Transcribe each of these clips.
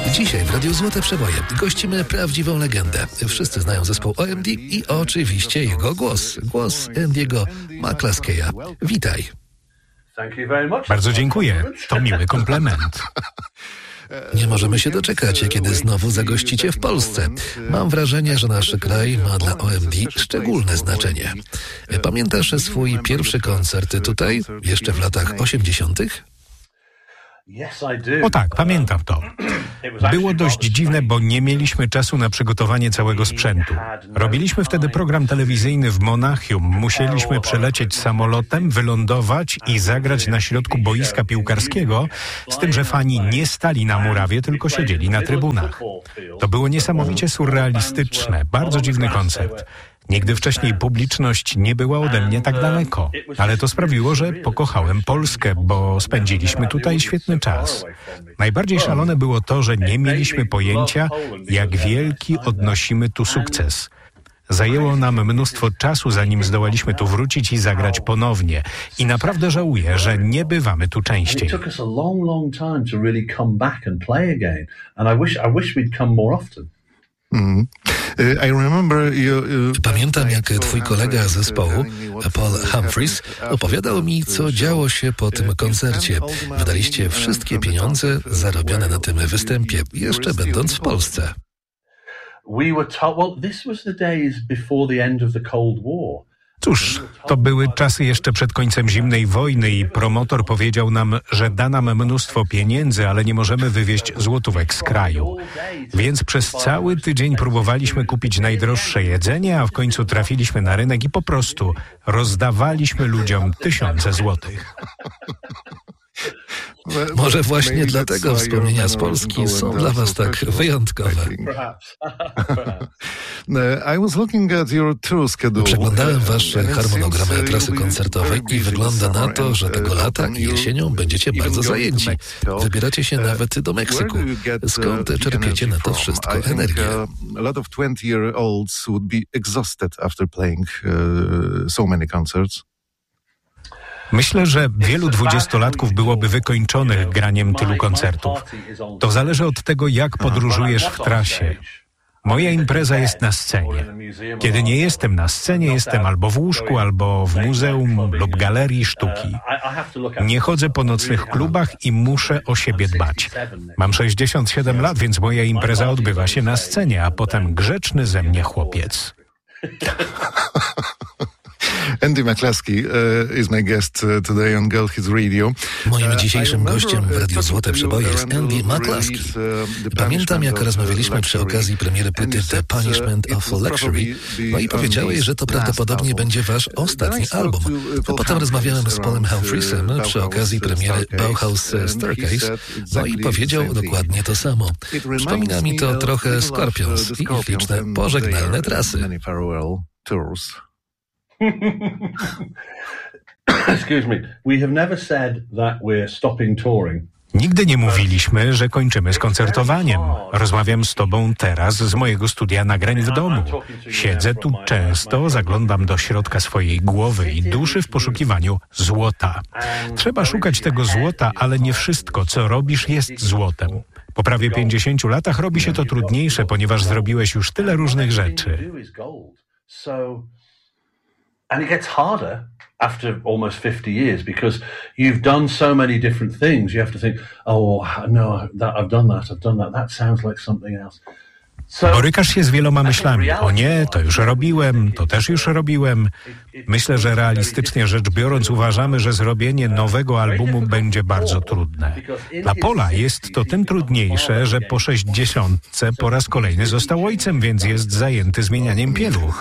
Dzisiaj w Radiu Złote Przeboje gościmy prawdziwą legendę. Wszyscy znają zespół OMD i oczywiście jego głos. Głos Andy'ego McCluskeya. Witaj. Bardzo dziękuję. To miły komplement. Nie możemy się doczekać, kiedy znowu zagościcie w Polsce. Mam wrażenie, że nasz kraj ma dla OMD szczególne znaczenie. Pamiętasz swój pierwszy koncert tutaj, jeszcze w latach 80.? O tak, pamiętam to. Było dość dziwne, bo nie mieliśmy czasu na przygotowanie całego sprzętu. Robiliśmy wtedy program telewizyjny w Monachium. Musieliśmy przelecieć samolotem, wylądować i zagrać na środku boiska piłkarskiego, z tym, że fani nie stali na murawie, tylko siedzieli na trybunach. To było niesamowicie surrealistyczne, bardzo dziwny koncert. Nigdy wcześniej publiczność nie była ode mnie tak daleko, ale to sprawiło, że pokochałem Polskę, bo spędziliśmy tutaj świetny czas. Najbardziej szalone było to, że nie mieliśmy pojęcia, jak wielki odnosimy tu sukces. Zajęło nam mnóstwo czasu, zanim zdołaliśmy tu wrócić i zagrać ponownie. I naprawdę żałuję, że nie bywamy tu częściej. Pamiętam, jak twój kolega z zespołu, Paul Humphries, opowiadał mi, co działo się po tym koncercie. Wydaliście wszystkie pieniądze zarobione na tym występie, jeszcze będąc w Polsce. Cóż, to były czasy jeszcze przed końcem zimnej wojny i promotor powiedział nam, że da nam mnóstwo pieniędzy, ale nie możemy wywieźć złotówek z kraju. Więc przez cały tydzień próbowaliśmy kupić najdroższe jedzenie, a w końcu trafiliśmy na rynek i po prostu rozdawaliśmy ludziom tysiące złotych. Może właśnie dlatego wspomnienia z Polski są dla was tak wyjątkowe. Przeglądałem wasz harmonogram trasy koncertowej i wygląda na to, że tego lata i jesienią będziecie bardzo zajęci. Wybieracie się nawet do Meksyku. Skąd czerpiecie na to wszystko energię? Myślę, że wielu dwudziestolatków byłoby wykończonych graniem tylu koncertów. To zależy od tego, jak podróżujesz w trasie. Moja impreza jest na scenie. Kiedy nie jestem na scenie, jestem albo w łóżku, albo w muzeum lub galerii sztuki. Nie chodzę po nocnych klubach i muszę o siebie dbać. Mam 67 lat, więc moja impreza odbywa się na scenie, a potem grzeczny ze mnie chłopiec. Andy McCluskey is my guest today on Gold Hits Radio. Moim dzisiejszym gościem w Radiu Złote Przeboje jest Andy McCluskey. Pamiętam, jak rozmawialiśmy przy okazji premiery płyty The Punishment of Luxury, no i powiedziałeś, że to prawdopodobnie będzie wasz ostatni album. Potem rozmawiałem z Paulem Humphriesem przy okazji premiery Bauhaus Staircase, no i powiedział dokładnie to samo. Przypomina mi to trochę Scorpions i ich liczne pożegnalne trasy. Excuse me. We have never said that we're stopping touring. Nigdy nie mówiliśmy, że kończymy z koncertowaniem. Rozmawiam z tobą teraz z mojego studia nagrań w domu. Siedzę tu często, zaglądam do środka swojej głowy i duszy w poszukiwaniu złota. Trzeba szukać tego złota, ale nie wszystko, co robisz, jest złotem. Po prawie 50 latach robi się to trudniejsze, ponieważ zrobiłeś już tyle różnych rzeczy. And it gets harder after almost 50 years because you've done so many different things. You have to think, oh, no, I've done that. That sounds like something else. Borykasz się z wieloma myślami. O nie, to już robiłem, to też już robiłem. Myślę, że realistycznie rzecz biorąc uważamy, że zrobienie nowego albumu będzie bardzo trudne. Dla Paula jest to tym trudniejsze, że po 60 po raz kolejny został ojcem, więc jest zajęty zmienianiem pieluch.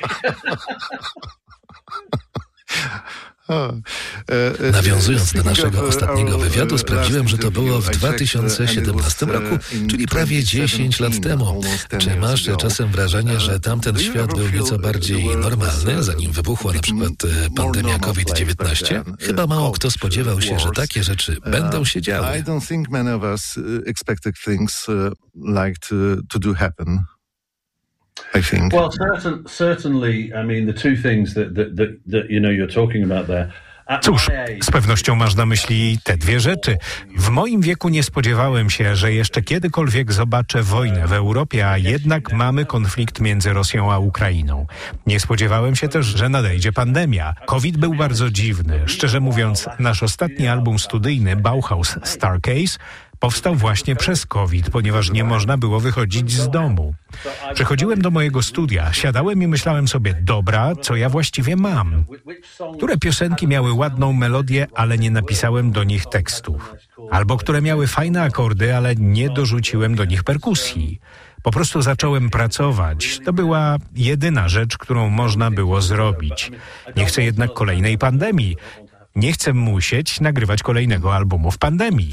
Nawiązując do naszego ostatniego wywiadu, sprawdziłem, że to było w 2017 roku, czyli prawie 10 lat temu. Czy masz czasem wrażenie, że tamten świat był nieco bardziej normalny, zanim wybuchła na przykład pandemia COVID-19? Chyba mało kto spodziewał się, że takie rzeczy będą się działy. I don't think many of us expected things like to do happen. I think. Well, certainly. I mean, the two things that you're talking about there. Cóż, z pewnością masz na myśli te dwie rzeczy. W moim wieku nie spodziewałem się, że jeszcze kiedykolwiek zobaczę wojnę w Europie, a jednak mamy konflikt między Rosją a Ukrainą. Nie spodziewałem się też, że nadejdzie pandemia. COVID był bardzo dziwny. Szczerze mówiąc, nasz ostatni album studyjny Bauhaus Starcase powstał właśnie przez COVID, ponieważ nie można było wychodzić z domu. Przychodziłem do mojego studia, siadałem i myślałem sobie, dobra, co ja właściwie mam? Które piosenki miały ładną melodię, ale nie napisałem do nich tekstów? Albo które miały fajne akordy, ale nie dorzuciłem do nich perkusji? Po prostu zacząłem pracować. To była jedyna rzecz, którą można było zrobić. Nie chcę jednak kolejnej pandemii. Nie chcę musieć nagrywać kolejnego albumu w pandemii.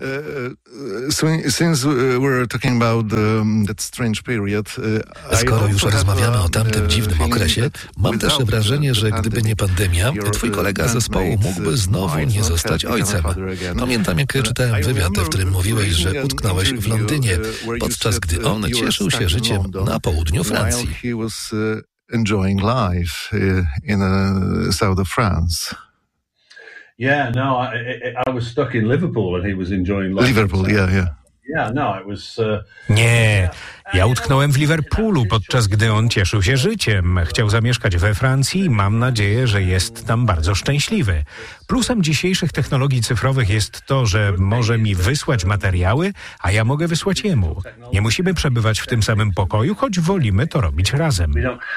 Skoro już rozmawiamy o tamtym dziwnym okresie, mam też wrażenie, że gdyby nie pandemia, twój kolega zespołu mógłby znowu nie zostać ojcem. Pamiętam, jak czytałem wywiad, w którym mówiłeś, że utknąłeś w Londynie, podczas gdy on cieszył się życiem na południu Francji. Yeah, no, I was stuck in Liverpool and he was enjoying life. Liverpool, yeah. Yeah, no, it was... Nie, ja utknąłem w Liverpoolu, podczas gdy on cieszył się życiem. Chciał zamieszkać we Francji i mam nadzieję, że jest tam bardzo szczęśliwy. Plusem dzisiejszych technologii cyfrowych jest to, że może mi wysłać materiały, a ja mogę wysłać jemu. Nie musimy przebywać w tym samym pokoju, choć wolimy to robić razem.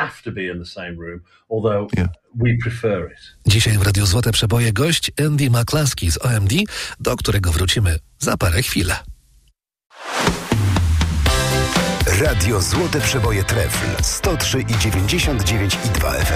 Dzisiaj w Radiu Złote Przeboje gość Andy McCluskey z OMD, do którego wrócimy za parę chwil. Radio Złote Przeboje Trefl 103,99 i 2 FM.